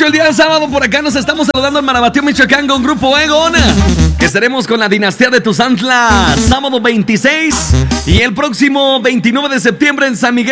mucho el día de sábado. Por acá nos estamos saludando en Marabatío, Michoacán, con Grupo Egon, que estaremos con la dinastía de Tuzantla sábado 26 y el próximo 29 de septiembre en San Miguel